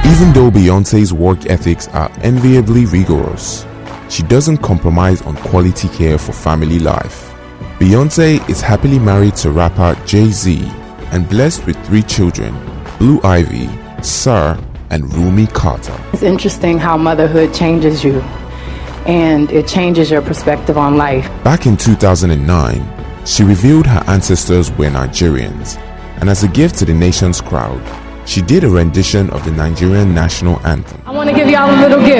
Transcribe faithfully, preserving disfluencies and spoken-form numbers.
Even though Beyonce's work ethics are enviably rigorous, she doesn't compromise on quality care for family life. Beyonce is happily married to rapper Jay-Z and blessed with three children, Blue Ivy, Sir, and Rumi Carter. It's interesting how motherhood changes you, and it changes your perspective on life. Back in two thousand nine, she revealed her ancestors were Nigerians, and as a gift to the nation's crowd, she did a rendition of the Nigerian national anthem. I want to give y'all a little gift.